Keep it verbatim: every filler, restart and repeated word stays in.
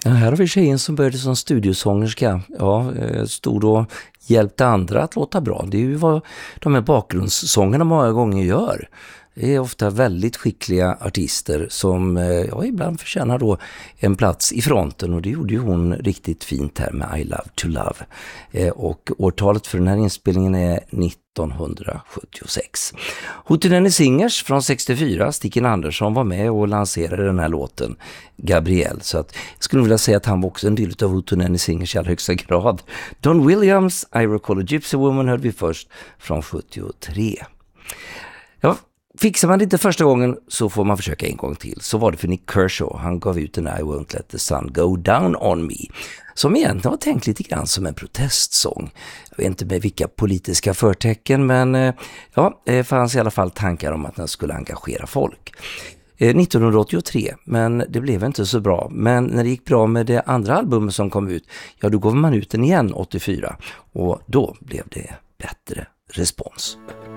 Ja, här har vi tjejen som började som studiosångerska. Ja, stod och hjälpte andra att låta bra. Det är ju vad de här bakgrundssångerna många gånger gör. Det är ofta väldigt skickliga artister som ja, ibland förtjänar då en plats i fronten, och det gjorde ju hon riktigt fint här med I Love to Love. Eh, och årtalet för den här inspelningen är nittonhundrasjuttiosex. Hootenanny Singers från sextiofyra, Sticken Andersson var med och lanserade den här låten, Gabrielle. Så att jag skulle vilja säga att han var också en del av Hootenanny Singers i allra högsta grad. Don Williams, I Recall a Gypsy Woman hörde vi först från sjuttiotre. Ja, fixar man det inte första gången så får man försöka en gång till. Så var det för Nick Kershaw. Han gav ut en I Won't Let the Sun Go Down on Me, som egentligen var tänkt lite grann som en protestsång. Jag vet inte med vilka politiska förtecken, men ja, det fanns i alla fall tankar om att den skulle engagera folk. nittonhundraåttiotre, men det blev inte så bra. Men när det gick bra med det andra albumet som kom ut, ja, då gav man ut den igen åttiofyra, och då blev det bättre respons.